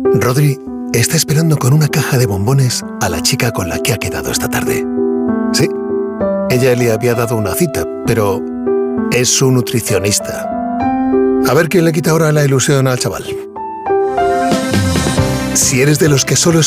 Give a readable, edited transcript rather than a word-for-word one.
Rodri está esperando con una caja de bombones a la chica con la que ha quedado esta tarde. Sí, ella le había dado una cita, pero es su nutricionista. A ver quién le quita ahora la ilusión al chaval. Si eres de los que solo